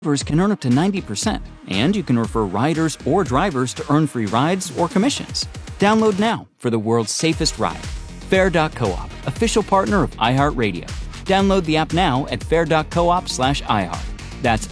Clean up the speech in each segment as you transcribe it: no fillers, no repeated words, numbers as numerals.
can earn up to 90%, and you can refer riders or drivers to earn free rides or commissions. Download now for the world's safest ride. Fair.coop, official partner of iHeartRadio. Download the app now at fair.coop/iHeart. That's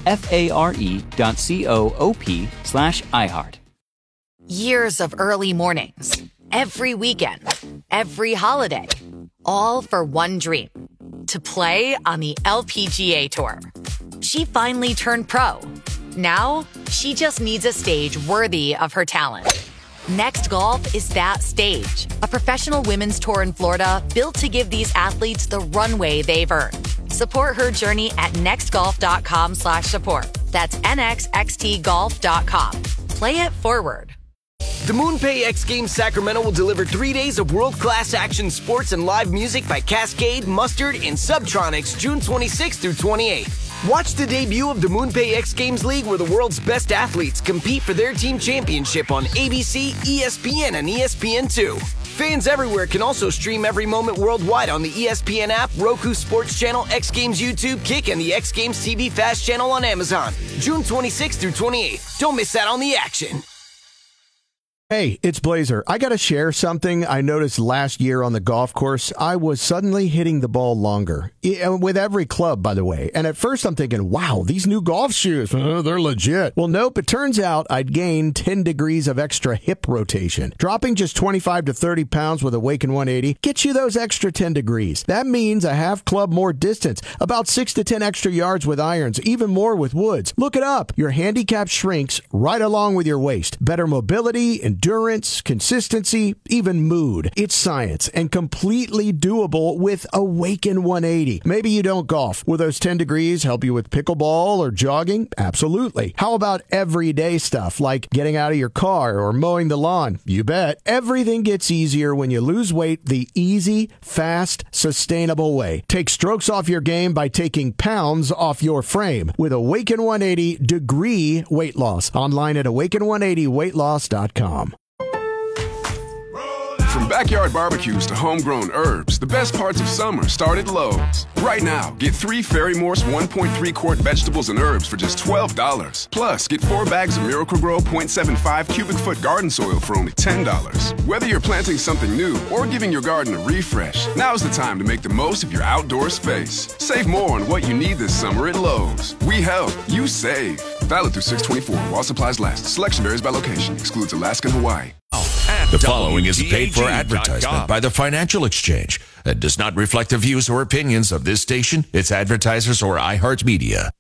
FARE.coop/iHeart. Years of early mornings, every weekend, every holiday, all for one dream: to play on the LPGA Tour. She finally turned pro. Now, she just needs a stage worthy of her talent. Next Golf is that stage. A professional women's tour in Florida built to give these athletes the runway they've earned. Support her journey at nextgolf.com/support. That's nxxtgolf.com. Play it forward. The MoonPay X Games Sacramento will deliver 3 days of world-class action sports and live music by Cascade, Mustard, and Subtronics June 26th through 28th. Watch the debut of the MoonPay X Games League, where the world's best athletes compete for their team championship on ABC, ESPN, and ESPN2. Fans everywhere can also stream every moment worldwide on the ESPN app, Roku Sports Channel, X Games YouTube, Kick, and the X Games TV Fast Channel on Amazon. June 26th through 28th. Don't miss out on the action. Hey, it's Blazer. I got to share something I noticed last year on the golf course. I was suddenly hitting the ball longer, with every club, by the way. And at first I'm thinking, wow, these new golf shoes, they're legit. Well, nope, it turns out I'd gained 10 degrees of extra hip rotation. Dropping just 25 to 30 pounds with Awaken 180 gets you those extra 10 degrees. That means a half club more distance, about 6 to 10 extra yards with irons, even more with woods. Look it up. Your handicap shrinks right along with your waist. Better mobility, endurance, consistency, even mood. It's science and completely doable with Awaken 180. Maybe you don't golf. Will those 10 degrees help you with pickleball or jogging? Absolutely. How about everyday stuff like getting out of your car or mowing the lawn? You bet. Everything gets easier when you lose weight the easy, fast, sustainable way. Take strokes off your game by taking pounds off your frame with Awaken 180 Degree Weight Loss. Online at awaken180weightloss.com. From backyard barbecues to homegrown herbs, the best parts of summer start at Lowe's. Right now, get 3 Ferry Morse 1.3 quart vegetables and herbs for just $12. Plus, get 4 bags of Miracle-Gro 0.75 cubic foot garden soil for only $10. Whether you're planting something new or giving your garden a refresh, now's the time to make the most of your outdoor space. Save more on what you need this summer at Lowe's. We help, you save. Valid through 6/24 while supplies last. Selection varies by location. Excludes Alaska and Hawaii. The following is a paid-for advertisement by the Financial Exchange and does not reflect the views or opinions of this station, its advertisers, or iHeartMedia.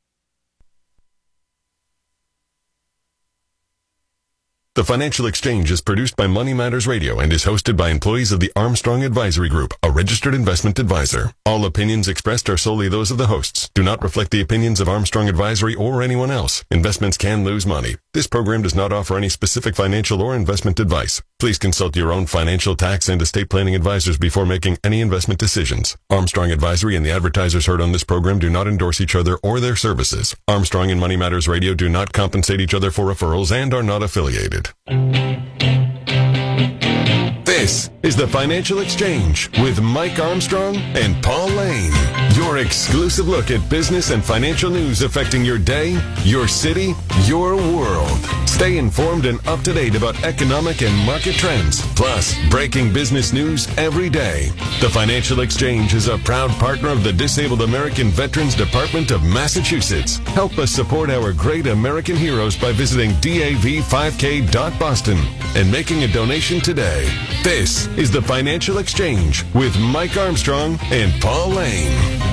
The Financial Exchange is produced by Money Matters Radio and is hosted by employees of the Armstrong Advisory Group, a registered investment advisor. All opinions expressed are solely those of the hosts. Do not reflect the opinions of Armstrong Advisory or anyone else. Investments can lose money. This program does not offer any specific financial or investment advice. Please consult your own financial, tax, and estate planning advisors before making any investment decisions. Armstrong Advisory and the advertisers heard on this program do not endorse each other or their services. Armstrong and Money Matters Radio do not compensate each other for referrals and are not affiliated. This is the Financial Exchange with Mike Armstrong and Paul Lane. Your exclusive look at business and financial news affecting your day, your city, your world. Stay informed and up to date about economic and market trends, plus breaking business news every day. The Financial Exchange is a proud partner of the Disabled American Veterans Department of Massachusetts. Help us support our great American heroes by visiting dav5k.boston and making a donation today. This is the Financial Exchange with Mike Armstrong and Paul Lane.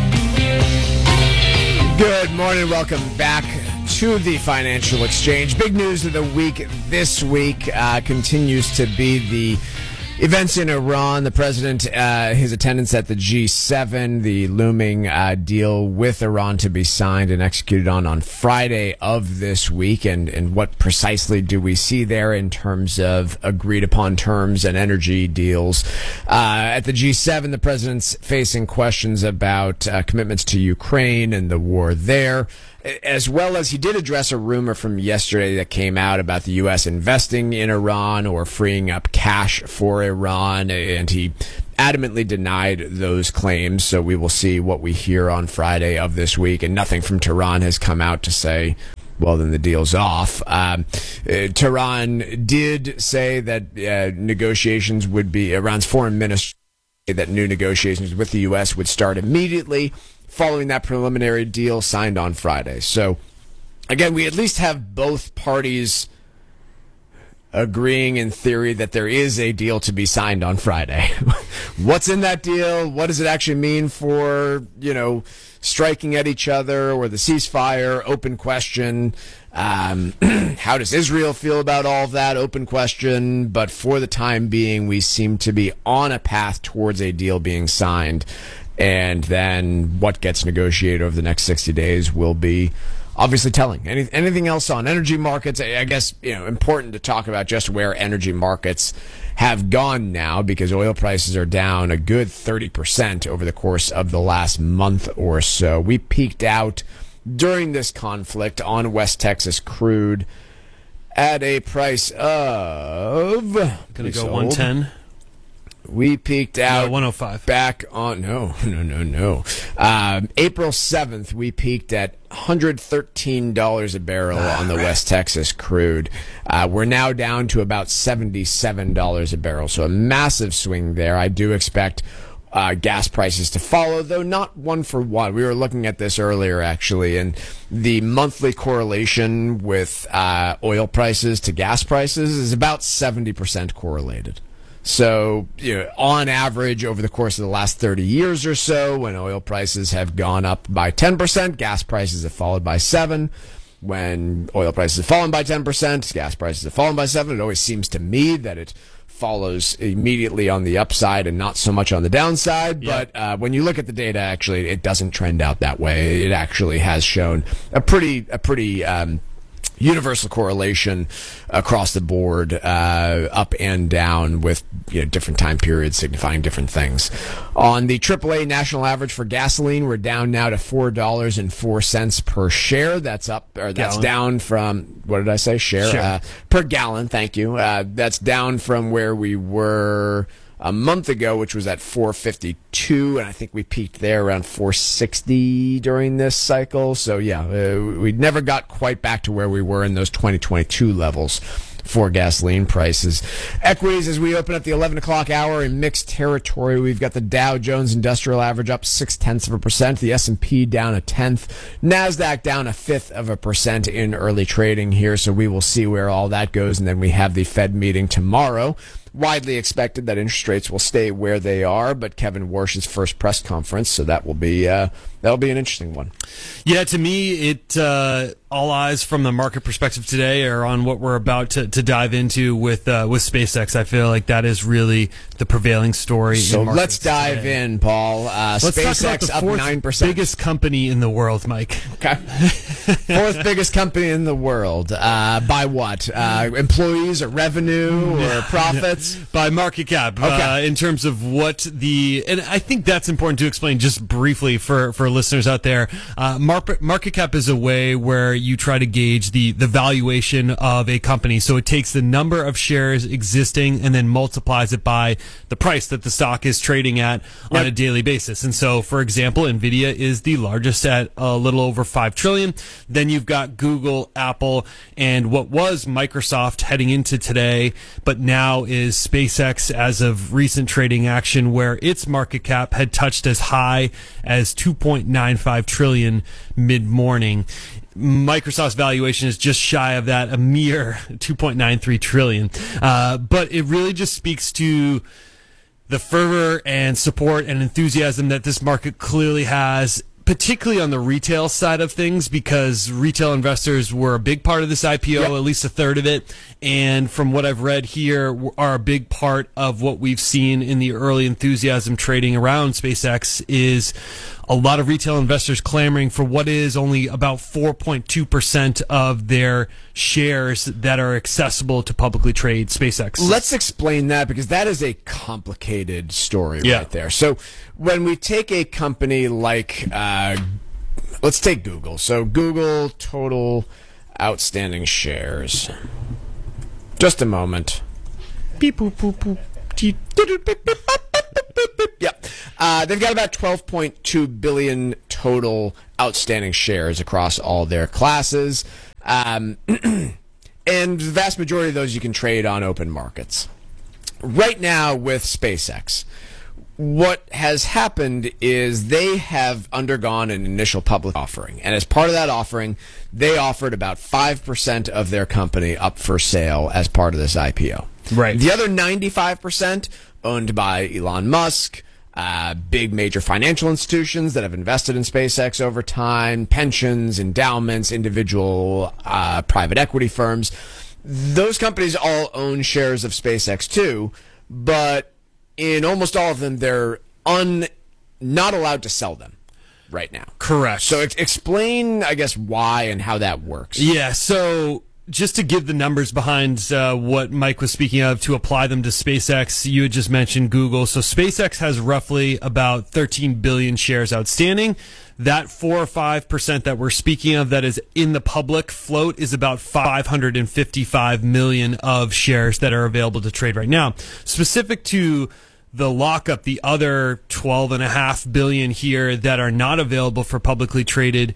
Good morning. Welcome back to the Financial Exchange. Big news of the week this week continues to be the events in Iran. The president, his attendance at the G7, the looming deal with Iran to be signed and executed on Friday of this week. And what precisely do we see there in terms of agreed upon terms and energy deals? At the G7, the president's facing questions about commitments to Ukraine and the war there, as well as he did address a rumor from yesterday that came out about the U.S. investing in Iran or freeing up cash for Iran. And he adamantly denied those claims. So we will see what we hear on Friday of this week. And nothing from Tehran has come out to say, well, then the deal's off. Tehran did say that negotiations would be, Iran's foreign minister, that new negotiations with the U.S. would start immediately following that preliminary deal signed on Friday. So, again, we at least have both parties agreeing in theory that there is a deal to be signed on Friday. What's in that deal? What does it actually mean for, striking at each other or the ceasefire? Open question. How does Israel feel about all of that? Open question. But for the time being, we seem to be on a path towards a deal being signed. And then what gets negotiated over the next 60 days will be obviously telling. Anything else on energy markets? I guess, important to talk about just where energy markets have gone now, because oil prices are down a good 30% over the course of the last month or so. We peaked out during this conflict on West Texas crude at a price of... Gonna go 110. We peaked out 105. Back on April 7th, we peaked at $113 a barrel on the West Texas crude. We're now down to about $77 a barrel, so a massive swing there. I do expect gas prices to follow, though not one for one. We were looking at this earlier, actually, and the monthly correlation with oil prices to gas prices is about 70% correlated. So, on average, over the course of the last 30 years or so, when oil prices have gone up by 10%, gas prices have followed by 7%. When oil prices have fallen by 10%, gas prices have fallen by 7%. It always seems to me that it follows immediately on the upside and not so much on the downside. Yep. But when you look at the data, actually, it doesn't trend out that way. It actually has shown a pretty universal correlation across the board, up and down, with different time periods signifying different things. On the AAA national average for gasoline, we're down now to $4.04 per share. That's down from, what did I say? Share. Per gallon. Thank you. That's down from where we were a month ago, which was at $4.52, and I think we peaked there around $4.60 during this cycle. So we never got quite back to where we were in those 2022 levels for gasoline prices. Equities, as we open up the 11 o'clock hour, in mixed territory. We've got the Dow Jones Industrial Average up 0.6%, the S&P down 0.1%, NASDAQ down 0.5% in early trading here. So we will see where all that goes, and then we have the Fed meeting tomorrow. Widely expected that interest rates will stay where they are, but Kevin Warsh's first press conference, so that'll be an interesting one. Yeah, to me, all eyes from the market perspective today are on what we're about to dive into with SpaceX. I feel like that is really the prevailing story. So let's dive in, Paul. Let's SpaceX talk about the fourth biggest company in the world, Mike. Okay. Fourth biggest company in the world. By what? Employees or revenue or profits? By market cap. Okay. In terms of and I think that's important to explain just briefly for listeners out there. Market cap is a way where you try to gauge the valuation of a company. So it takes the number of shares existing and then multiplies it by the price that the stock is trading at on a daily basis. And so, for example, NVIDIA is the largest at a little over $5 trillion. Then you've got Google, Apple, and what was Microsoft heading into today, but now is SpaceX as of recent trading action, where its market cap had touched as high as $2.95 trillion mid-morning. Microsoft's valuation is just shy of that, a mere $2.93 trillion. But it really just speaks to the fervor and support and enthusiasm that this market clearly has, particularly on the retail side of things, because retail investors were a big part of this IPO, at least a third of it. And from what I've read here, are a big part of what we've seen in the early enthusiasm trading around SpaceX is a lot of retail investors clamoring for what is only about 4.2% of their shares that are accessible to publicly trade SpaceX. Let's explain that, because that is a complicated story right there. So when we take a company like, let's take Google. So Google total outstanding shares. Just a moment. Beep, boop, boop, boop. Yep. They've got about 12.2 billion total outstanding shares across all their classes. And the vast majority of those you can trade on open markets. Right now with SpaceX, what has happened is they have undergone an initial public offering. And as part of that offering, they offered about 5% of their company up for sale as part of this IPO. Right. The other 95% owned by Elon Musk, big major financial institutions that have invested in SpaceX over time, pensions, endowments, individual private equity firms. Those companies all own shares of SpaceX too, but in almost all of them, they're not allowed to sell them right now. Correct. So explain, I guess, why and how that works. Yeah, so just to give the numbers behind what Mike was speaking of, to apply them to SpaceX, you had just mentioned Google. So SpaceX has roughly about 13 billion shares outstanding. That 4 or 5% that we're speaking of that is in the public float is about 555 million of shares that are available to trade right now. Specific to the lockup, the other 12.5 billion here that are not available for publicly traded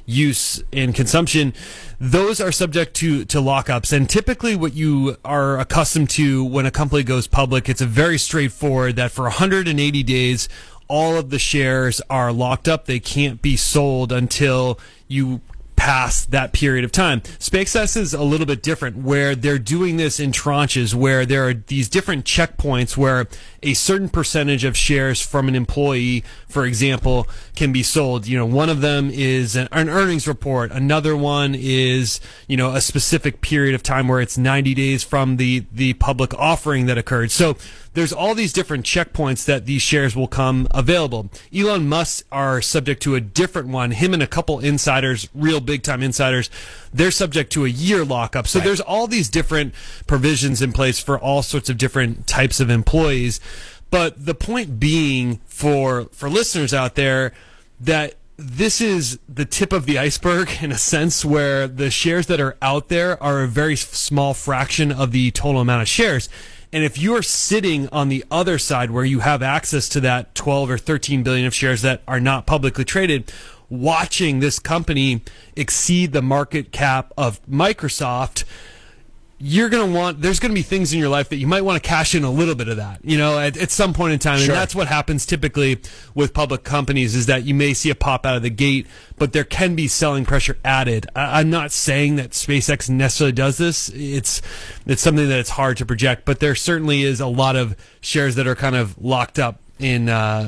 use and consumption, those are subject to lockups. And typically what you are accustomed to when a company goes public, it's a very straightforward that for 180 days, all of the shares are locked up. They can't be sold until you pass that period of time. SpaceX is a little bit different, where they're doing this in tranches, where there are these different checkpoints where a certain percentage of shares from an employee, for example, can be sold. You know, one of them is an earnings report. Another one is, you know, a specific period of time where it's 90 days from the public offering that occurred. So there's all these different checkpoints that these shares will come available. Elon Musk are subject to a different one. Him and a couple insiders, real big-time insiders, they're subject to a year lockup. So there's all these different provisions in place for all sorts of different types of employees. But the point being for listeners out there that this is the tip of the iceberg in a sense, where the shares that are out there are a very small fraction of the total amount of shares. And if you're sitting on the other side where you have access to that 12 or 13 billion of shares that are not publicly traded, watching this company exceed the market cap of Microsoft, there's going to be things in your life that you might want to cash in a little bit of that, you know, at some point in time. Sure. And that's what happens typically with public companies, is that you may see a pop out of the gate, but there can be selling pressure added. I'm not saying that SpaceX necessarily does this. It's something that it's hard to project, but there certainly is a lot of shares that are kind of locked up in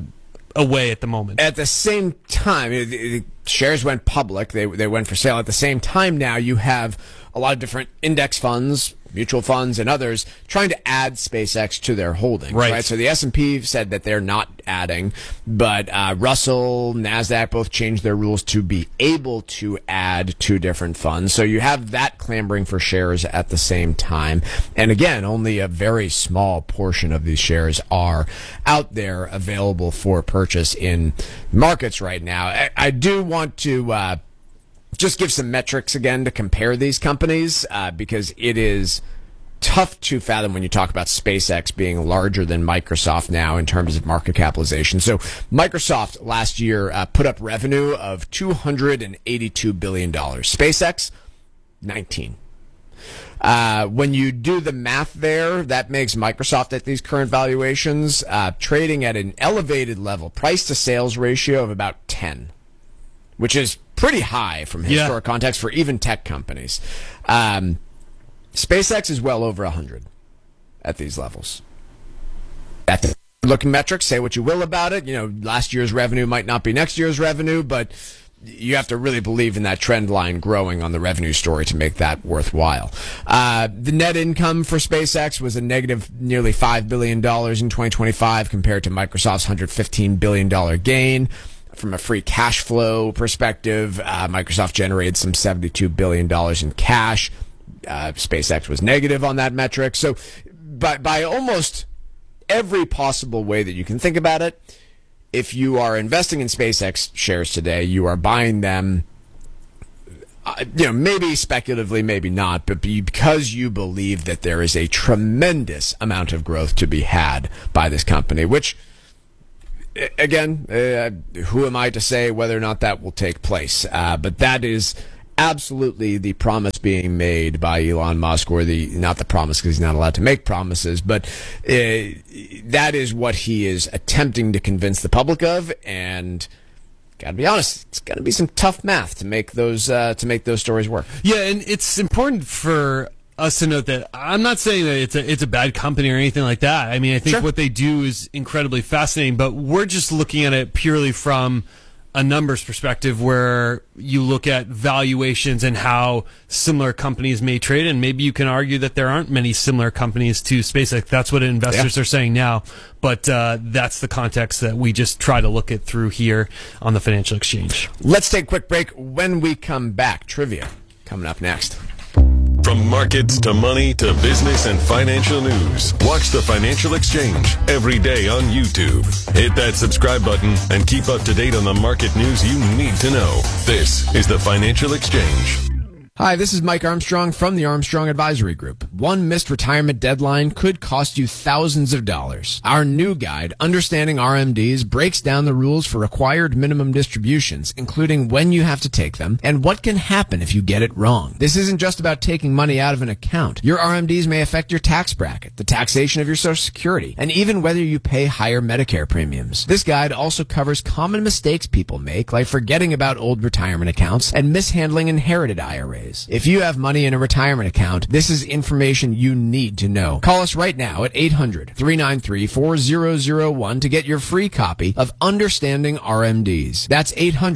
away at the moment. At the same time, the shares went public. They went for sale. At the same time now, you have a lot of different index funds, mutual funds, and others trying to add SpaceX to their holdings. Right. So the S&P said that they're not adding, but Russell, NASDAQ both changed their rules to be able to add to different funds. So you have that clamoring for shares at the same time. And again, only a very small portion of these shares are out there available for purchase in markets right now. I do want to just give some metrics again to compare these companies, because it is tough to fathom when you talk about SpaceX being larger than Microsoft now in terms of market capitalization. So Microsoft last year put up revenue of $282 billion. SpaceX, 19. When you do the math there, that makes Microsoft at these current valuations trading at an elevated level, price to sales ratio of about 10, which is pretty high from historic context for even tech companies. SpaceX is well over 100 at these levels. At the looking metrics, say what you will about it. You know, last year's revenue might not be next year's revenue, but you have to really believe in that trend line growing on the revenue story to make that worthwhile. The net income for SpaceX was a negative nearly $5 billion in 2025 compared to Microsoft's $115 billion gain. From a free cash flow perspective, Microsoft generated some $72 billion in cash. SpaceX was negative on that metric. So by almost every possible way that you can think about it, if you are investing in SpaceX shares today, you are buying them, maybe speculatively, maybe not, but because you believe that there is a tremendous amount of growth to be had by this company, which again, who am I to say whether or not that will take place? But that is absolutely the promise being made by Elon Musk, or not the promise because he's not allowed to make promises, but that is what he is attempting to convince the public of. And gotta be honest, it's gonna be some tough math to make those stories work. Yeah, and it's important for us to note that I'm not saying that it's a bad company or anything like that. I mean, I think what they do is incredibly fascinating, but we're just looking at it purely from a numbers perspective, where you look at valuations and how similar companies may trade, and maybe you can argue that there aren't many similar companies to SpaceX. That's what investors are saying now, but that's the context that we just try to look at through here on the Financial Exchange. Let's take a quick break. When we come back, trivia coming up next. From markets to money to business and financial news, watch the Financial Exchange every day on YouTube. Hit that subscribe button and keep up to date on the market news you need to know. This is the Financial Exchange. Hi, this is Mike Armstrong from the Armstrong Advisory Group. One missed retirement deadline could cost you thousands of dollars. Our new guide, Understanding RMDs, breaks down the rules for required minimum distributions, including when you have to take them and what can happen if you get it wrong. This isn't just about taking money out of an account. Your RMDs may affect your tax bracket, the taxation of your Social Security, and even whether you pay higher Medicare premiums. This guide also covers common mistakes people make, like forgetting about old retirement accounts and mishandling inherited IRAs. If you have money in a retirement account, this is information you need to know. Call us right now at 800-393-4001 to get your free copy of Understanding RMDs. That's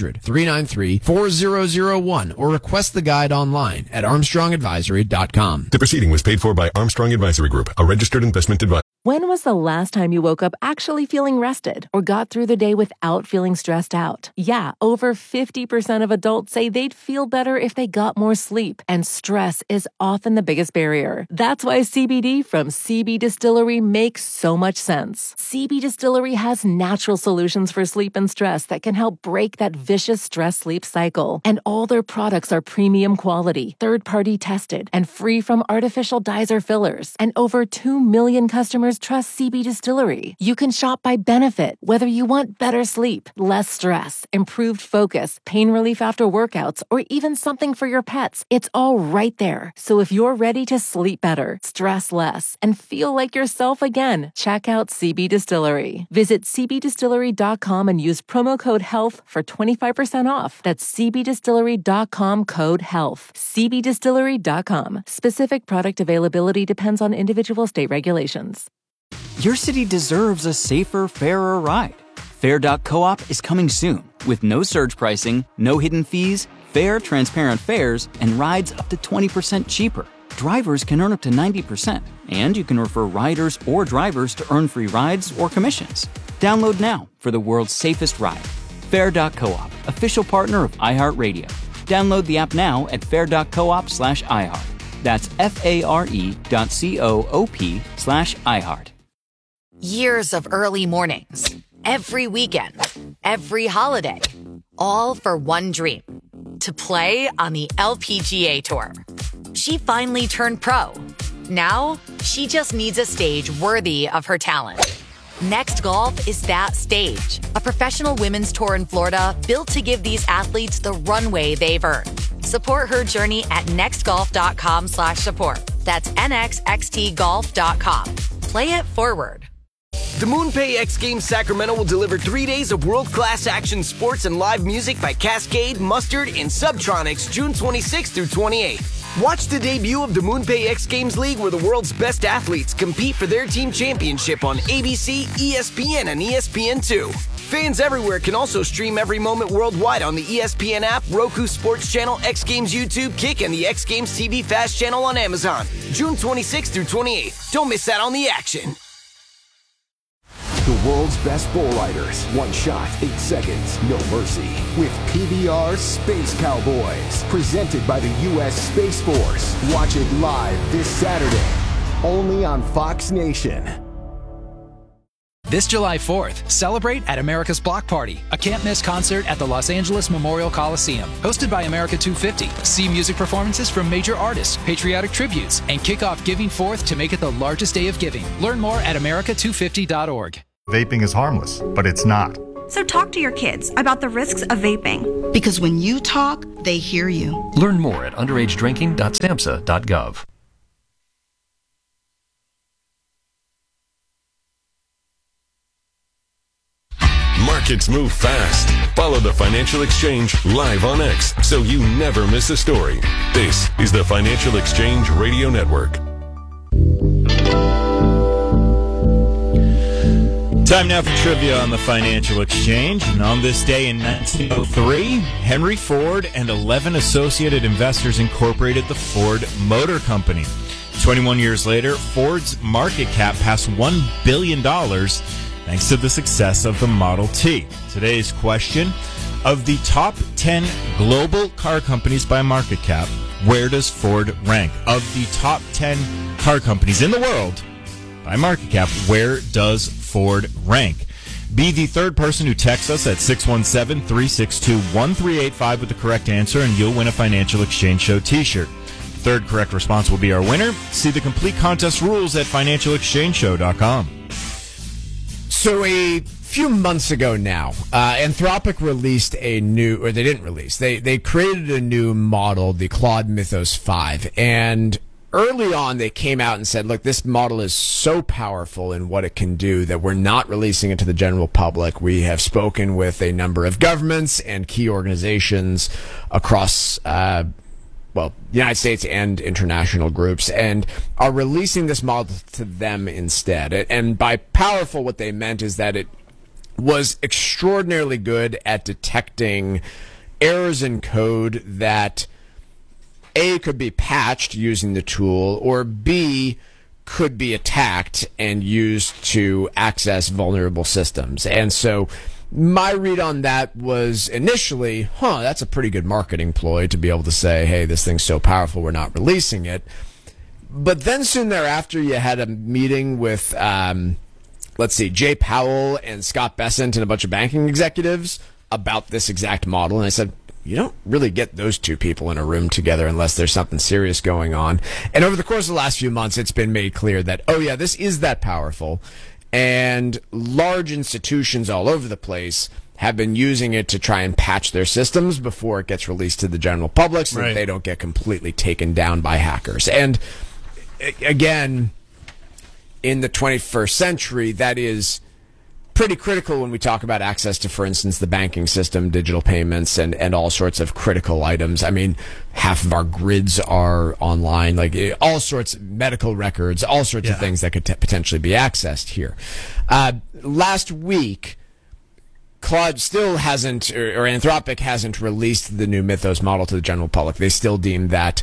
800-393-4001, or request the guide online at armstrongadvisory.com. The proceeding was paid for by Armstrong Advisory Group, a registered investment advisor. When was the last time you woke up actually feeling rested or got through the day without feeling stressed out? Yeah, over 50% of adults say they'd feel better if they got more sleep, and stress is often the biggest barrier. That's why CBD from CB Distillery makes so much sense. CB Distillery has natural solutions for sleep and stress that can help break that vicious stress-sleep cycle. And all their products are premium quality, third-party tested, and free from artificial dyes or fillers. And over 2 million customers trust CB Distillery. You can shop by benefit, whether you want better sleep, less stress, improved focus, pain relief after workouts, or even something for your pets. It's all right there. So if you're ready to sleep better, stress less, and feel like yourself again, check out CB Distillery. Visit cbdistillery.com and use promo code HEALTH for 25% off. That's cbdistillery.com, code HEALTH. cbdistillery.com. Specific product availability depends on individual state regulations. Your city deserves a safer, fairer ride. Fair.coop is coming soon with no surge pricing, no hidden fees, fair, transparent fares, and rides up to 20% cheaper. Drivers can earn up to 90%, and you can refer riders or drivers to earn free rides or commissions. Download now for the world's safest ride. Fair.coop, official partner of iHeartRadio. Download the app now at fair.coop/iHeart. That's FARE.coop/iHeart. Years of early mornings, every weekend, every holiday, all for one dream, to play on the LPGA Tour. She finally turned pro. Now, she just needs a stage worthy of her talent. Next Golf is that stage, a professional women's tour in Florida built to give these athletes the runway they've earned. Support her journey at nextgolf.com/support. That's nxxtgolf.com. Play it forward. The MoonPay X Games Sacramento will deliver 3 days of world-class action sports and live music by Cascade, Mustard, and Subtronics June 26th through 28th. Watch the debut of the MoonPay X Games League, where the world's best athletes compete for their team championship on ABC, ESPN, and ESPN2. Fans everywhere can also stream every moment worldwide on the ESPN app, Roku Sports Channel, X Games YouTube, Kick, and the X Games TV Fast channel on Amazon. June 26th through 28th. Don't miss out on the action. The world's best bull riders. One shot, 8 seconds, no mercy. With PBR Space Cowboys. Presented by the U.S. Space Force. Watch it live this Saturday. Only on Fox Nation. This July 4th, celebrate at America's Block Party, a can't-miss concert at the Los Angeles Memorial Coliseum. Hosted by America 250. See music performances from major artists, patriotic tributes, and kick off Giving Forth to make it the largest day of giving. Learn more at America250.org. vaping is harmless, but it's not. So talk to your kids about the risks of vaping. Because when you talk, they hear you. Learn more at underagedrinking.samhsa.gov. Markets move fast. Follow the Financial Exchange live on X so you never miss a story. This is the Financial Exchange Radio Network. Time now for trivia on the Financial Exchange. And on this day in 1903, Henry Ford and 11 associated investors incorporated the Ford Motor Company. 21 years later, Ford's market cap passed $1 billion thanks to the success of the Model T. Today's question, of the top 10 global car companies by market cap, where does Ford rank? Of the top 10 car companies in the world by market cap, where does Ford rank? Be the third person who texts us at 617-362-1385 with the correct answer, and you'll win a Financial Exchange Show t-shirt. Third correct response will be our winner. See the complete contest rules at financialexchangeshow.com. So a few months ago now, Anthropic released a new, or they didn't release, they created a new model, the Claude Mythos 5, and early on, they came out and said, look, this model is so powerful in what it can do that we're not releasing it to the general public. We have spoken with a number of governments and key organizations across, United States and international groups, and are releasing this model to them instead. And by powerful, what they meant is that it was extraordinarily good at detecting errors in code that A, could be patched using the tool, or B, could be attacked and used to access vulnerable systems. And so my read on that was initially, that's a pretty good marketing ploy to be able to say, hey, this thing's so powerful, we're not releasing it. But then soon thereafter, you had a meeting with, Jay Powell and Scott Bessent and a bunch of banking executives about this exact model. And I said, you don't really get those two people in a room together unless there's something serious going on. And over the course of the last few months, it's been made clear that, this is that powerful. And large institutions all over the place have been using it to try and patch their systems before it gets released to the general public so that they don't get completely taken down by hackers. And again, in the 21st century, that is pretty critical when we talk about access to, for instance, the banking system, digital payments, and all sorts of critical items. I mean, half of our grids are online, like all sorts of medical records, all sorts of things that could potentially be accessed here. Last week, Claude still hasn't, or Anthropic hasn't released the new Mythos model to the general public. They still deem that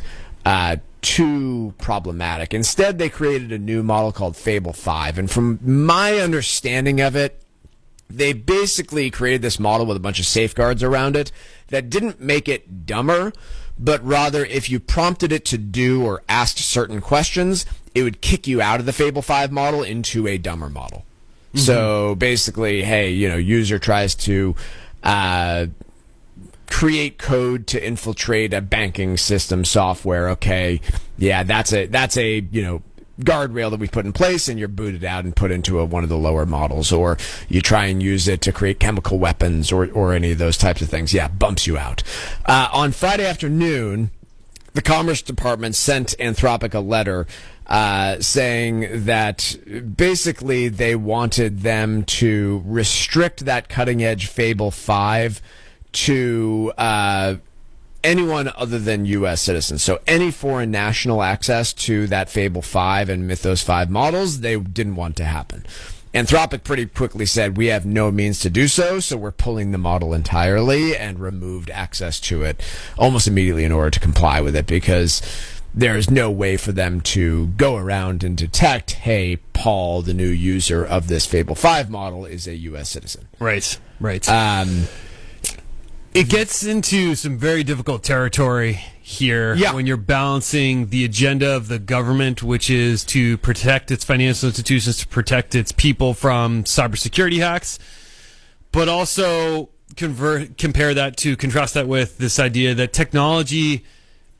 too problematic. Instead, they created a new model called Fable 5. And from my understanding of it, they basically created this model with a bunch of safeguards around it that didn't make it dumber, but rather if you prompted it to do or asked certain questions, it would kick you out of the Fable 5 model into a dumber model. Mm-hmm. So basically, hey, user tries to create code to infiltrate a banking system software. Okay, yeah, that's a guardrail that we put in place, and you're booted out and put into one of the lower models. Or you try and use it to create chemical weapons or any of those types of things. Yeah, bumps you out. On Friday afternoon, the Commerce Department sent Anthropic a letter saying that basically they wanted them to restrict that cutting-edge Fable 5 to anyone other than U.S. citizens. So any foreign national access to that Fable 5 and Mythos 5 models, they didn't want to happen. Anthropic pretty quickly said, we have no means to do so, so we're pulling the model entirely, and removed access to it almost immediately in order to comply with it, because there is no way for them to go around and detect, hey, Paul, the new user of this Fable 5 model, is a U.S. citizen. Right. It gets into some very difficult territory here when you're balancing the agenda of the government, which is to protect its financial institutions, to protect its people from cybersecurity hacks, but also contrast that with this idea that technology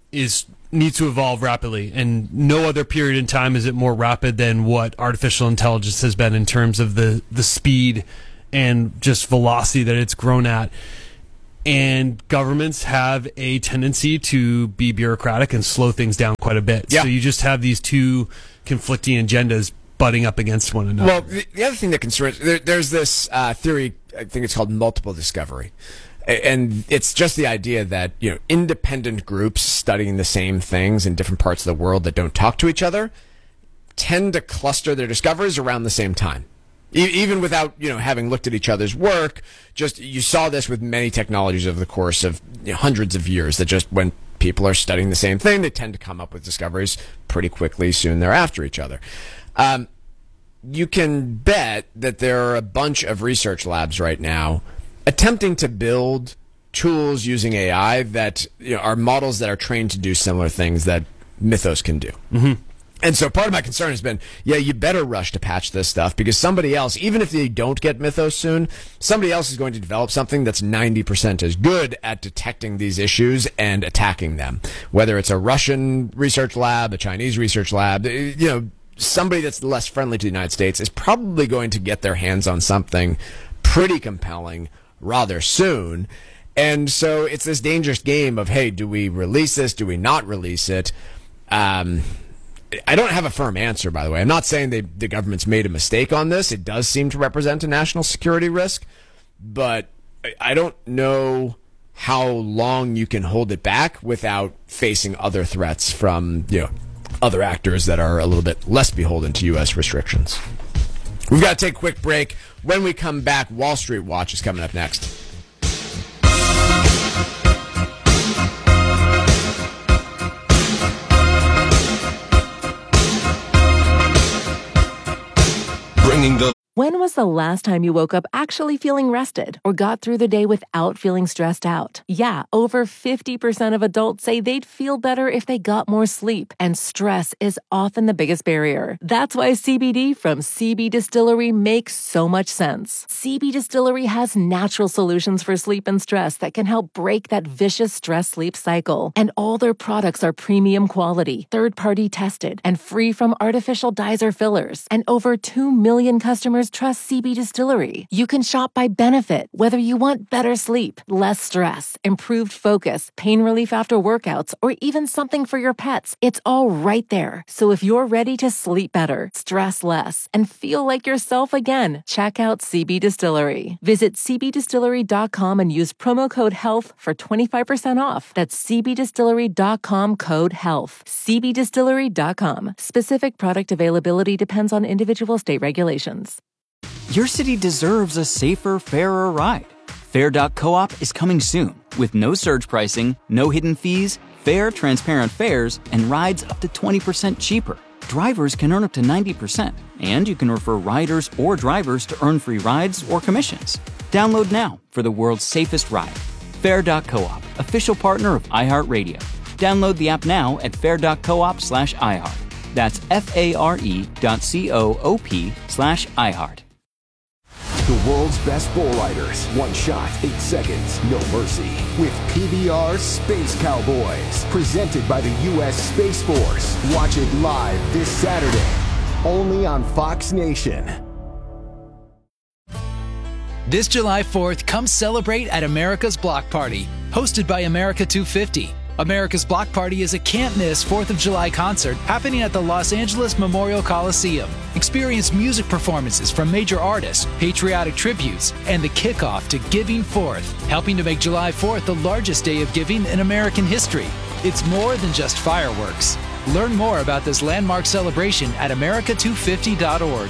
needs to evolve rapidly, and no other period in time is it more rapid than what artificial intelligence has been in terms of the speed and just velocity that it's grown at. And governments have a tendency to be bureaucratic and slow things down quite a bit. Yeah. So you just have these two conflicting agendas butting up against one another. Well, the other thing that concerns, there's this theory, I think it's called multiple discovery. And it's just the idea that, independent groups studying the same things in different parts of the world that don't talk to each other tend to cluster their discoveries around the same time. Even without, having looked at each other's work, just you saw this with many technologies over the course of hundreds of years, that just when people are studying the same thing, they tend to come up with discoveries pretty quickly soon thereafter each other. You can bet that there are a bunch of research labs right now attempting to build tools using AI that are models that are trained to do similar things that Mythos can do. Mm-hmm. And so part of my concern has been, you better rush to patch this stuff, because somebody else, even if they don't get Mythos soon, somebody else is going to develop something that's 90% as good at detecting these issues and attacking them. Whether it's a Russian research lab, a Chinese research lab, somebody that's less friendly to the United States is probably going to get their hands on something pretty compelling rather soon. And so it's this dangerous game of, hey, do we release this? Do we not release it? I don't have a firm answer, by the way. I'm not saying the government's made a mistake on this. It does seem to represent a national security risk, but I don't know how long you can hold it back without facing other threats from, other actors that are a little bit less beholden to U.S. restrictions. We've got to take a quick break. When we come back, Wall Street Watch is coming up next. When was the last time you woke up actually feeling rested or got through the day without feeling stressed out? Yeah, over 50% of adults say they'd feel better if they got more sleep, and stress is often the biggest barrier. That's why CBD from CB Distillery makes so much sense. CB Distillery has natural solutions for sleep and stress that can help break that vicious stress-sleep cycle. And all their products are premium quality, third-party tested, and free from artificial dyes or fillers. And over 2 million customers trust CB Distillery. You can shop by benefit, whether you want better sleep, less stress, improved focus, pain relief after workouts, or even something for your pets. It's all right there. So if you're ready to sleep better, stress less, and feel like yourself again, check out CB Distillery. Visit cbdistillery.com and use promo code HEALTH for 25% off. That's cbdistillery.com, code HEALTH. cbdistillery.com. Specific product availability depends on individual state regulations. Your city deserves a safer, fairer ride. Fair.coop is coming soon with no surge pricing, no hidden fees, fair, transparent fares, and rides up to 20% cheaper. Drivers can earn up to 90%, and you can refer riders or drivers to earn free rides or commissions. Download now for the world's safest ride. Fair.coop, official partner of iHeartRadio. Download the app now at fair.coop/iHeart. That's FARE.coop/iHeart. The world's best bull riders. One shot, 8 seconds, no mercy. With PBR Space Cowboys. Presented by the U.S. Space Force. Watch it live this Saturday. Only on Fox Nation. This July 4th, come celebrate at America's Block Party, hosted by America 250. America's Block Party is a can't-miss 4th of July concert happening at the Los Angeles Memorial Coliseum. Experience music performances from major artists, patriotic tributes, and the kickoff to Giving Forth, helping to make July 4th the largest day of giving in American history. It's more than just fireworks. Learn more about this landmark celebration at america250.org.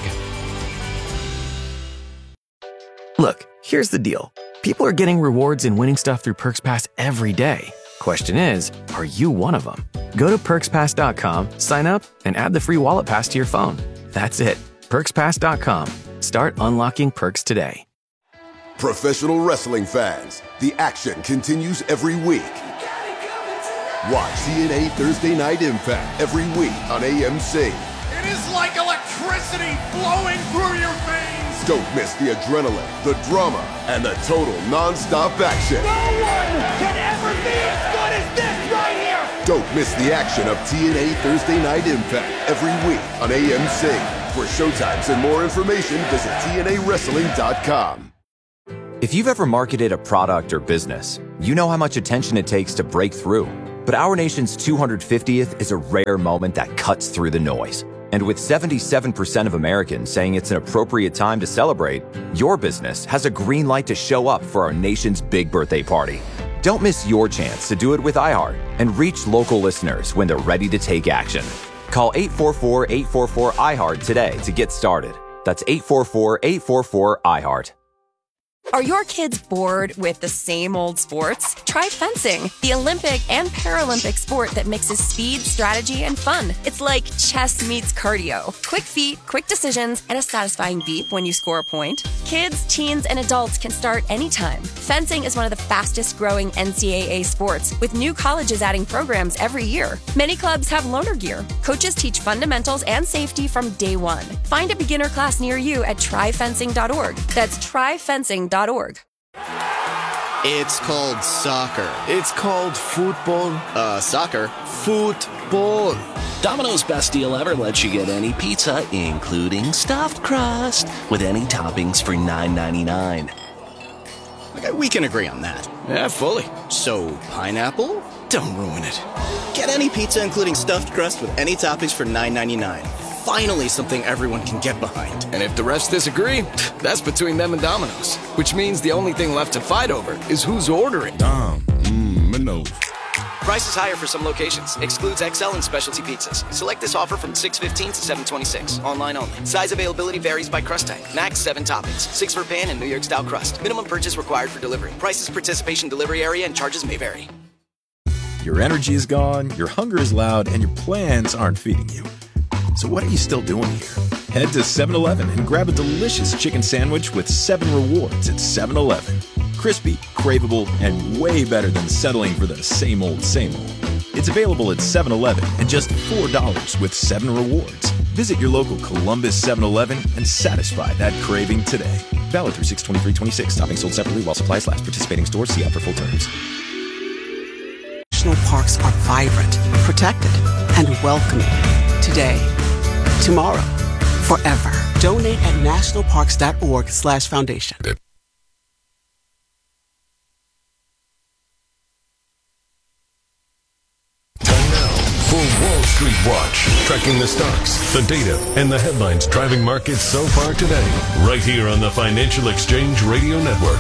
Look, here's the deal. People are getting rewards and winning stuff through Perks Pass every day. Question is, are you one of them? Go to perkspass.com, sign up, and add the free wallet pass to your phone. That's it. Perkspass.com. Start unlocking perks today. Professional wrestling fans, the action continues every week. Watch TNA Thursday Night Impact every week on AMC. It is like electricity flowing through your veins. Don't miss the adrenaline, the drama, and the total non-stop action. No one can ever be as good as this right here. Don't miss the action of TNA Thursday Night Impact every week on AMC. For showtimes and more information, visit TNAWrestling.com. If you've ever marketed a product or business, you know how much attention it takes to break through. But our nation's 250th is a rare moment that cuts through the noise. And with 77% of Americans saying it's an appropriate time to celebrate, your business has a green light to show up for our nation's big birthday party. Don't miss your chance to do it with iHeart and reach local listeners when they're ready to take action. Call 844-844-iHeart today to get started. That's 844-844-iHeart. Are your kids bored with the same old sports? Try fencing, the Olympic and Paralympic sport that mixes speed, strategy, and fun. It's like chess meets cardio. Quick feet, quick decisions, and a satisfying beep when you score a point. Kids, teens, and adults can start anytime. Fencing is one of the fastest growing NCAA sports, with new colleges adding programs every year. Many clubs have loaner gear. Coaches teach fundamentals and safety from day one. Find a beginner class near you at tryfencing.org. That's tryfencing.org. It's called soccer. It's called football. Soccer. Football. Domino's Best Deal Ever lets you get any pizza, including stuffed crust, with any toppings for $9.99. Okay, we can agree on that. Yeah, fully. So, pineapple? Don't ruin it. Get any pizza, including stuffed crust, with any toppings for $9.99. Finally, something everyone can get behind. And if the refs disagree, that's between them and Domino's. Which means the only thing left to fight over is who's ordering. Domino's. Price is higher for some locations. Excludes XL and specialty pizzas. Select this offer from 6/15 to 7/26. Online only. Size availability varies by crust type. Max 7 toppings. 6 for pan and New York style crust. Minimum purchase required for delivery. Prices, participation, delivery area, and charges may vary. Your energy is gone, your hunger is loud, and your plans aren't feeding you. So what are you still doing here? Head to 7-Eleven and grab a delicious chicken sandwich with 7 rewards at 7-Eleven. Crispy, craveable, and way better than settling for the same old, same old. It's available at 7-Eleven at just $4 with 7 rewards. Visit your local Columbus 7-Eleven and satisfy that craving today. Valid through 6/23/26. Toppings sold separately while supplies last. Participating stores, see app for full terms. National parks are vibrant, protected, and welcoming. Today, tomorrow, forever. Donate at nationalparks.org/foundation. Time now for Wall Street Watch. Tracking the stocks, the data, and the headlines driving markets so far today. Right here on the Financial Exchange Radio Network.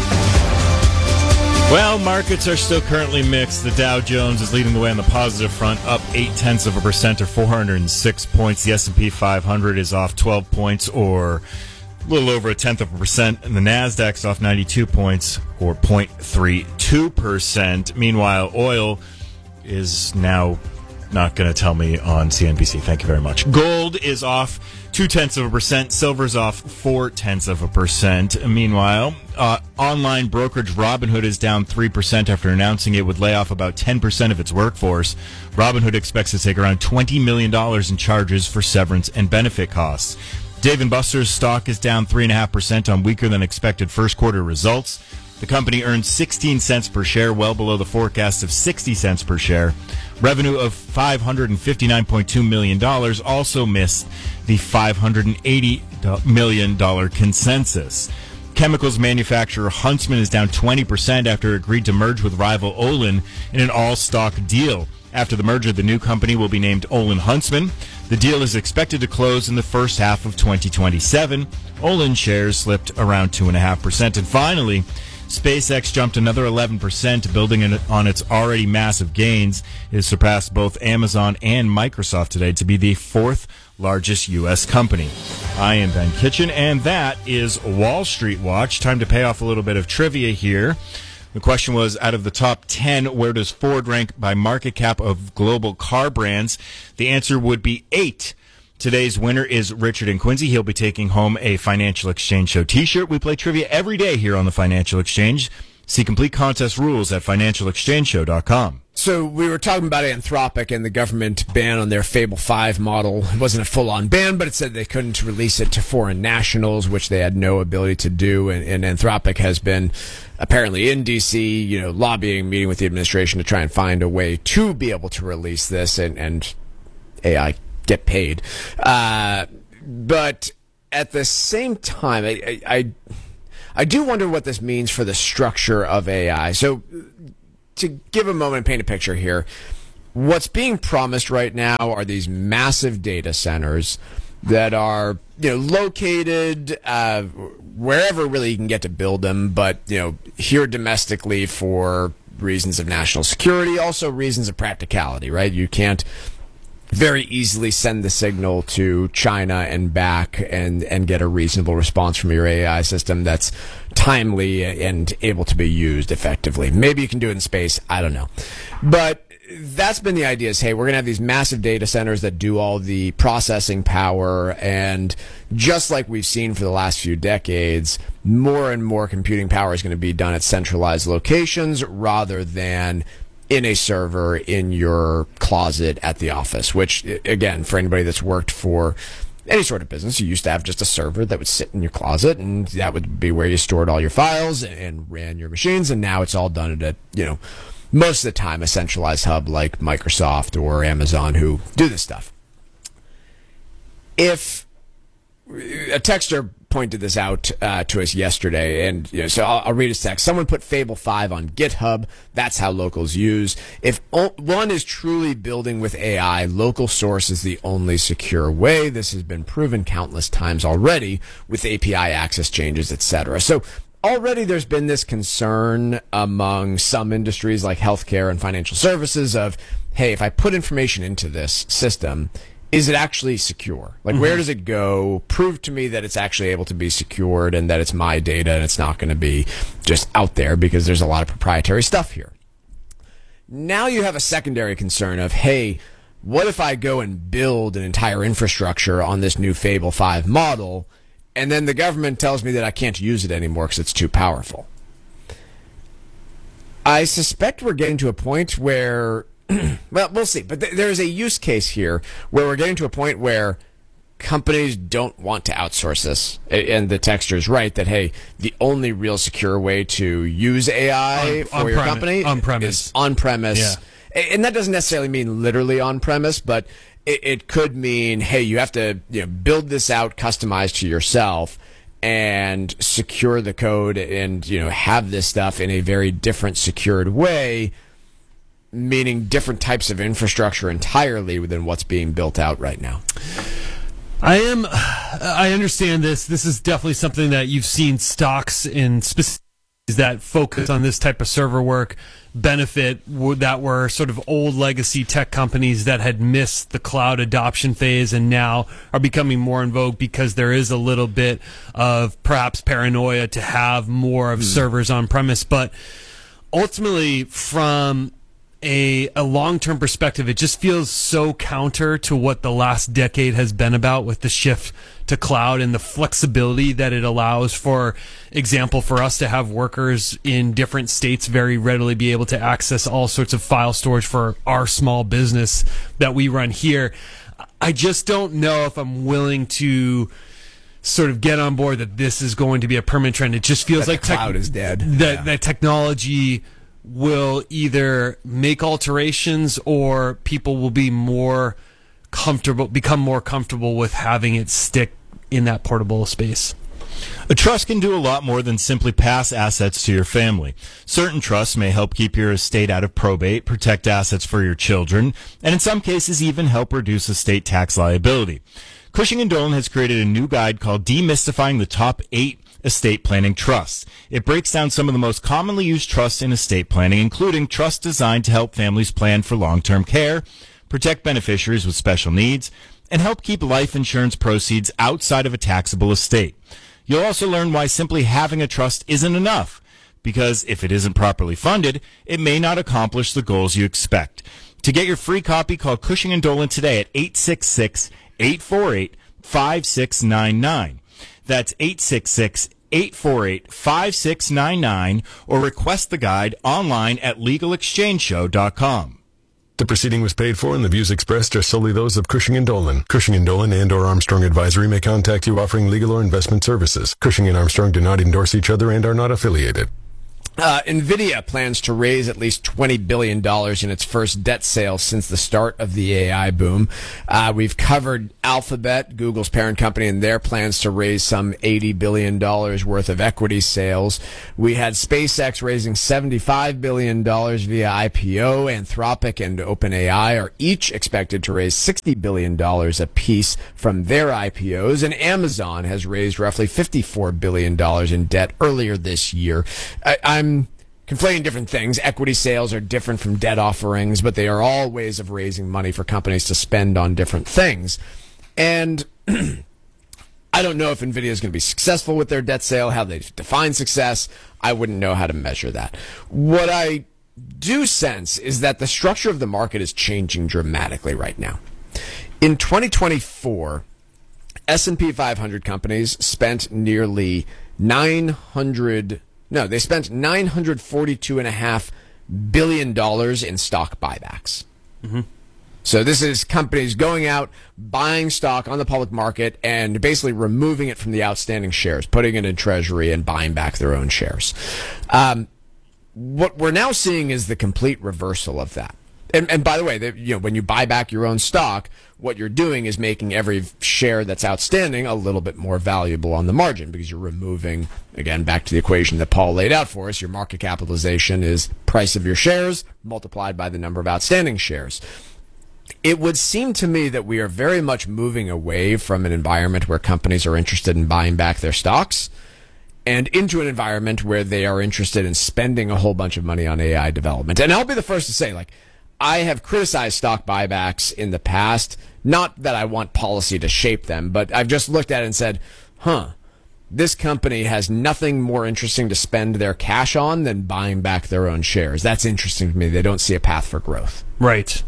Well, markets are still currently mixed. The Dow Jones is leading the way on the positive front, up 0.8% or 406 points. The S&P 500 is off 12 points or a little over 0.1%. And the Nasdaq's off 92 points or 0.32%. Meanwhile, oil is now not going to tell me on CNBC. Thank you very much. Gold is off 0.2%. Silver's off 0.4%. Meanwhile, online brokerage Robinhood is down 3% after announcing it would lay off about 10% of its workforce. Robinhood expects to take around $20 million in charges for severance and benefit costs. Dave & Buster's stock is down 3.5% on weaker than expected first quarter results. The company earned 16 cents per share, well below the forecast of 60 cents per share. Revenue of $559.2 million also missed the $580 million consensus. Chemicals manufacturer Huntsman is down 20% after it agreed to merge with rival Olin in an all-stock deal. After the merger, the new company will be named Olin Huntsman. The deal is expected to close in the first half of 2027. Olin shares slipped around 2.5%. And finally, SpaceX jumped another 11%, building on its already massive gains. It has surpassed both Amazon and Microsoft today to be the fourth largest U.S. company. I am Ben Kitchen, and that is Wall Street Watch. Time to pay off a little bit of trivia here. The question was, out of the top 10, where does Ford rank by market cap of global car brands? The answer would be 8. Today's winner is Richard in Quincy. He'll be taking home a Financial Exchange Show t-shirt. We play trivia every day here on the Financial Exchange. See complete contest rules at financialexchangeshow.com. So we were talking about Anthropic and the government ban on their Fable 5 model. It wasn't a full-on ban, but it said they couldn't release it to foreign nationals, which they had no ability to do. And Anthropic has been apparently in D.C., lobbying, meeting with the administration to try and find a way to be able to release this and AI get paid. But at the same time, I do wonder what this means for the structure of AI. So to give a moment and paint a picture here, what's being promised right now are these massive data centers that are located wherever really you can get to build them, but here domestically for reasons of national security, also reasons of practicality, right? You can't very easily send the signal to China and back and get a reasonable response from your AI system that's timely and able to be used effectively. Maybe you can do it in space. I don't know. But that's been the idea is, hey, we're going to have these massive data centers that do all the processing power. And just like we've seen for the last few decades, more and more computing power is going to be done at centralized locations rather than in a server in your closet at the office, which, again, for anybody that's worked for any sort of business, you used to have just a server that would sit in your closet, and that would be where you stored all your files and ran your machines, and now it's all done at most of the time, a centralized hub like Microsoft or Amazon who do this stuff. If a texter pointed this out to us yesterday, and so I'll read his text. Someone put Fable 5 on GitHub. That's how locals use. If one is truly building with AI, local source is the only secure way. This has been proven countless times already with API access changes, etc. So already there's been this concern among some industries like healthcare and financial services of, hey, if I put information into this system, is it actually secure? Like, where does it go? Prove to me that it's actually able to be secured and that it's my data and it's not going to be just out there because there's a lot of proprietary stuff here. Now you have a secondary concern of, hey, what if I go and build an entire infrastructure on this new Fable 5 model and then the government tells me that I can't use it anymore because it's too powerful? I suspect we're getting to a point where well, we'll see. But there's a use case here where we're getting to a point where companies don't want to outsource this. And the texter is right that, hey, the only real secure way to use AI for your company is on-premise. Yeah. And that doesn't necessarily mean literally on-premise, but it could mean, hey, you have to build this out customized to yourself and secure the code and have this stuff in a very different secured way, meaning different types of infrastructure entirely than what's being built out right now. I understand this. This is definitely something that you've seen stocks in specific that focus on this type of server work benefit that were sort of old legacy tech companies that had missed the cloud adoption phase and now are becoming more in vogue because there is a little bit of perhaps paranoia to have more of servers on premise. But ultimately, from a long-term perspective, it just feels so counter to what the last decade has been about with the shift to cloud and the flexibility that it allows. For example, for us to have workers in different states very readily be able to access all sorts of file storage for our small business that we run here. I just don't know if I'm willing to sort of get on board that this is going to be a permanent trend. It just feels like cloud is dead. That technology will either make alterations or people will be become more comfortable with having it stick in that portable space. A trust can do a lot more than simply pass assets to your family. Certain trusts may help keep your estate out of probate, protect assets for your children, and in some cases even help reduce estate tax liability. Cushing & Dolan has created a new guide called Demystifying the Top 8 Estate Planning Trusts. It breaks down some of the most commonly used trusts in estate planning, including trusts designed to help families plan for long-term care, protect beneficiaries with special needs, and help keep life insurance proceeds outside of a taxable estate. You'll also learn why simply having a trust isn't enough, because if it isn't properly funded, it may not accomplish the goals you expect. To get your free copy, call Cushing & Dolan today at 866-848-5699. That's 848-5699 or request the guide online at LegalExchangeShow.com. The proceeding was paid for and the views expressed are solely those of Cushing & Dolan. Cushing & Dolan and or Armstrong Advisory may contact you offering legal or investment services. Cushing and Armstrong do not endorse each other and are not affiliated. NVIDIA plans to raise at least $20 billion in its first debt sale since the start of the AI boom. We've covered Alphabet, Google's parent company, and their plans to raise some $80 billion worth of equity sales. We had SpaceX raising $75 billion via IPO. Anthropic and OpenAI are each expected to raise $60 billion apiece from their IPOs. And Amazon has raised roughly $54 billion in debt earlier this year. I'm conflating different things. Equity sales are different from debt offerings, but they are all ways of raising money for companies to spend on different things. And I don't know if NVIDIA is going to be successful with their debt sale, how they define success. I wouldn't know how to measure that. What I do sense is that the structure of the market is changing dramatically right now. In 2024, S&P 500 companies spent nearly they spent $942.5 billion in stock buybacks. Mm-hmm. So this is companies going out, buying stock on the public market, and basically removing it from the outstanding shares, putting it in Treasury and buying back their own shares. What we're now seeing is the complete reversal of that. And by the way, when you buy back your own stock, what you're doing is making every share that's outstanding a little bit more valuable on the margin because you're removing, again, back to the equation that Paul laid out for us, your market capitalization is price of your shares multiplied by the number of outstanding shares. It would seem to me that we are very much moving away from an environment where companies are interested in buying back their stocks and into an environment where they are interested in spending a whole bunch of money on AI development. And I'll be the first to say, I have criticized stock buybacks in the past. Not that I want policy to shape them, but I've just looked at it and said, this company has nothing more interesting to spend their cash on than buying back their own shares. That's interesting to me. They don't see a path for growth. Right.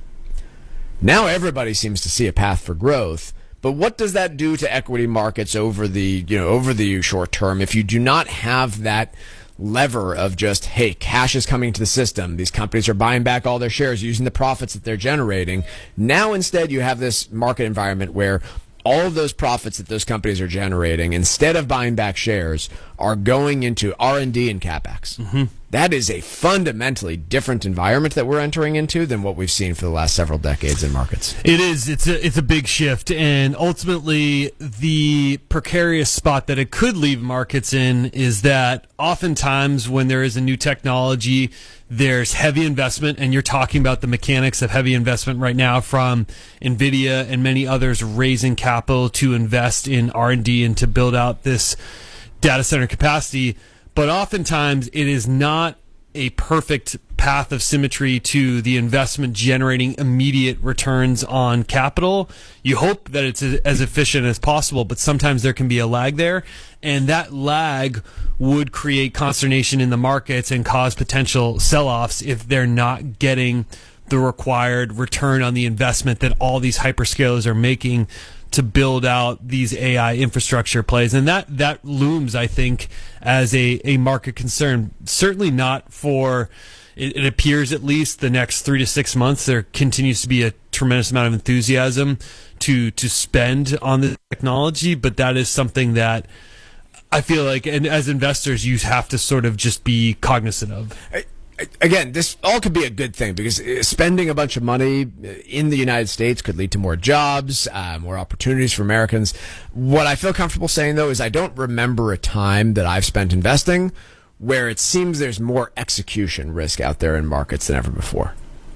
Now everybody seems to see a path for growth. But what does that do to equity markets over the short term if you do not have that lever of just, hey, cash is coming to the system. These companies are buying back all their shares using the profits that they're generating. Now, instead, you have this market environment where all of those profits that those companies are generating, instead of buying back shares, are going into R&D and CapEx. Mm-hmm. That is a fundamentally different environment that we're entering into than what we've seen for the last several decades in markets. It is. It's a big shift, and ultimately the precarious spot that it could leave markets in is that oftentimes when there is a new technology, there's heavy investment, and you're talking about the mechanics of heavy investment right now from NVIDIA and many others raising capital to invest in R&D and to build out this data center capacity. But oftentimes it is not a perfect path of symmetry to the investment generating immediate returns on capital. You hope that it's as efficient as possible, but sometimes there can be a lag there, and that lag would create consternation in the markets and cause potential sell-offs if they're not getting the required return on the investment that all these hyperscalers are making to build out these AI infrastructure plays. And that looms, I think, as a market concern. Certainly not for, it appears at least, the next 3 to 6 months. There continues to be a tremendous amount of enthusiasm to spend on the technology, but that is something that I feel like, and as investors, you have to sort of just be cognizant of. Again, this all could be a good thing because spending a bunch of money in the United States could lead to more jobs, more opportunities for Americans. What I feel comfortable saying, though, is I don't remember a time that I've spent investing where it seems there's more execution risk out there in markets than ever before.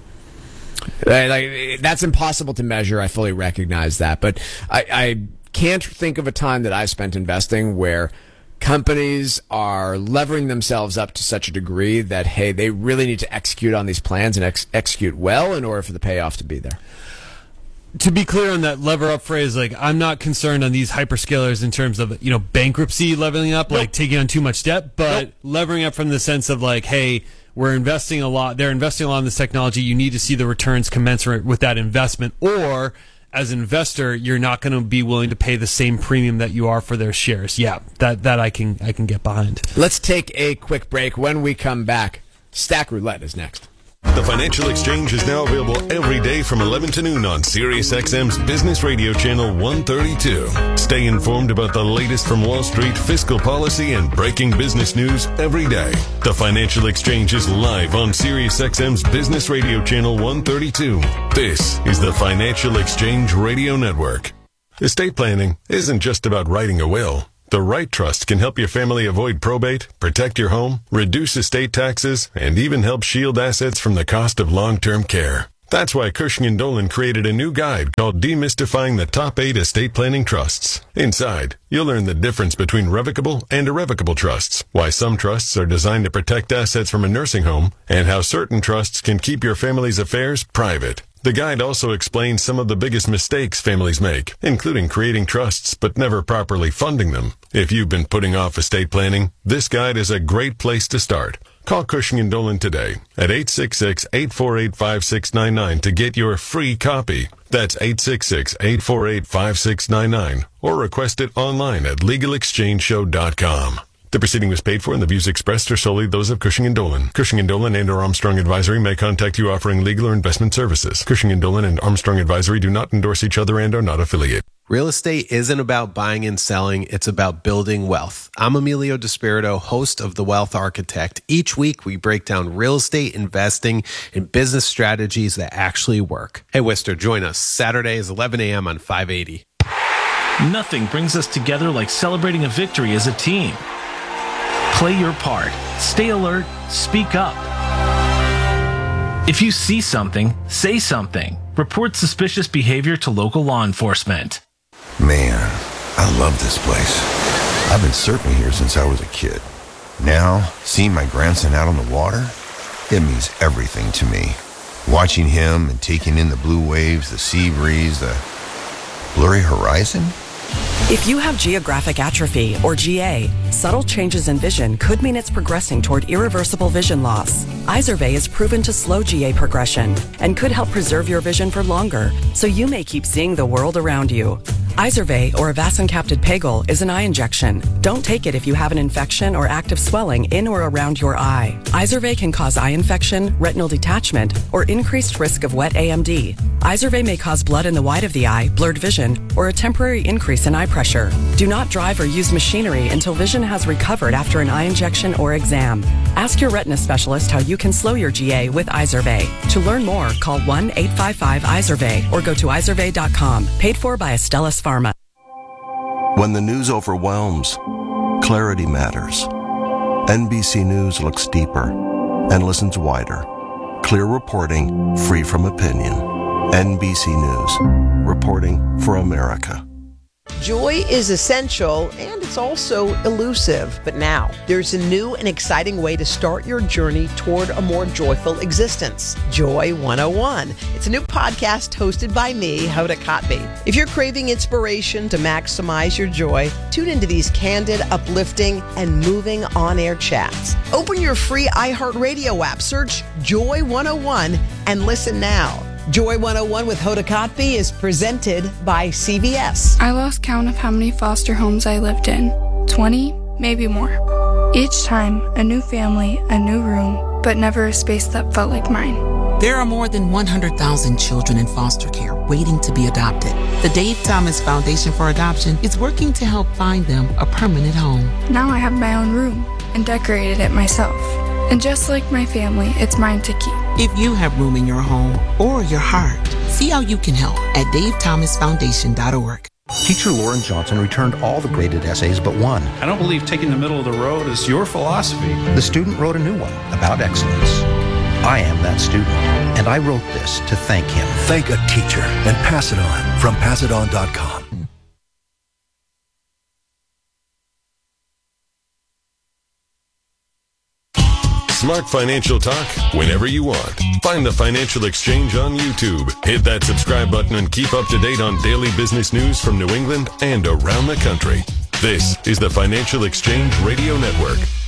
That's impossible to measure. I fully recognize that. But I can't think of a time that I've spent investing where companies are levering themselves up to such a degree that, hey, they really need to execute on these plans and execute well in order for the payoff to be there. To be clear on that lever up phrase, I'm not concerned on these hyperscalers in terms of, bankruptcy leveling up, taking on too much debt, but levering up from the sense of hey, we're investing a lot. They're investing a lot in this technology. You need to see the returns commensurate with that investment, or as an investor, you're not going to be willing to pay the same premium that you are for their shares. Yeah, that I can get behind. Let's take a quick break. When we come back, Stack Roulette is next. The Financial Exchange is now available every day from 11 to noon on SiriusXM's Business Radio Channel 132. Stay informed about the latest from Wall Street, fiscal policy, and breaking business news every day. The Financial Exchange is live on SiriusXM's Business Radio Channel 132. This is the Financial Exchange Radio Network. Estate planning isn't just about writing a will. The right trust can help your family avoid probate, protect your home, reduce estate taxes, and even help shield assets from the cost of long-term care. That's why Cushing & Dolan created a new guide called Demystifying the Top 8 Estate Planning Trusts. Inside, you'll learn the difference between revocable and irrevocable trusts, why some trusts are designed to protect assets from a nursing home, and how certain trusts can keep your family's affairs private. The guide also explains some of the biggest mistakes families make, including creating trusts but never properly funding them. If you've been putting off estate planning, this guide is a great place to start. Call Cushing & Dolan today at 866-848-5699 to get your free copy. That's 866-848-5699, or request it online at LegalExchangeShow.com. The proceeding was paid for, and the views expressed are solely those of Cushing & Dolan. Cushing & Dolan and or Armstrong Advisory may contact you offering legal or investment services. Cushing & Dolan and Armstrong Advisory do not endorse each other and are not affiliated. Real estate isn't about buying and selling. It's about building wealth. I'm Emilio Despirito, host of The Wealth Architect. Each week, we break down real estate investing and business strategies that actually work. Hey, Worcester, join us. Saturdays, 11 a.m. on 580. Nothing brings us together like celebrating a victory as a team. Play your part. Stay alert. Speak up. If you see something, say something. Report suspicious behavior to local law enforcement. Man, I love this place. I've been surfing here since I was a kid. Now, seeing my grandson out on the water, it means everything to me. Watching him and taking in the blue waves, the sea breeze, the blurry horizon. If you have geographic atrophy, or GA, subtle changes in vision could mean it's progressing toward irreversible vision loss. Izervay is proven to slow GA progression and could help preserve your vision for longer, so you may keep seeing the world around you. Izervay, or avacincaptad pegol, is an eye injection. Don't take it if you have an infection or active swelling in or around your eye. Izervay can cause eye infection, retinal detachment, or increased risk of wet AMD. Izervay may cause blood in the white of the eye, blurred vision, or a temporary increase in eye pressure. Do not drive or use machinery until vision has recovered after an eye injection or exam. Ask your retina specialist how you can slow your GA with Izervay. To learn more, call 1-855-IZERVAY or go to izervay.com. Paid for by Astellas Pharma. When the news overwhelms, clarity matters. NBC News looks deeper and listens wider. Clear reporting, free from opinion. NBC News. Reporting for America. Joy is essential, and it's also elusive. But now, there's a new and exciting way to start your journey toward a more joyful existence. Joy 101. It's a new podcast hosted by me, Hoda Kotb. If you're craving inspiration to maximize your joy, tune into these candid, uplifting, and moving on-air chats. Open your free iHeartRadio app, search Joy 101, and listen now. Joy 101 with Hoda Kotb is presented by CBS. I lost count of how many foster homes I lived in. 20, maybe more. Each time, a new family, a new room, but never a space that felt like mine. There are more than 100,000 children in foster care waiting to be adopted. The Dave Thomas Foundation for Adoption is working to help find them a permanent home. Now I have my own room and decorated it myself. And just like my family, it's mine to keep. If you have room in your home or your heart, see how you can help at davethomasfoundation.org. Teacher Lauren Johnson returned all the graded essays but one. I don't believe taking the middle of the road is your philosophy. The student wrote a new one about excellence. I am that student, and I wrote this to thank him. Thank a teacher and pass it on from passidon.com. Smart financial talk whenever you want. Find the Financial Exchange on YouTube. Hit that subscribe button and keep up to date on daily business news from New England and around the country. This is the Financial Exchange Radio Network.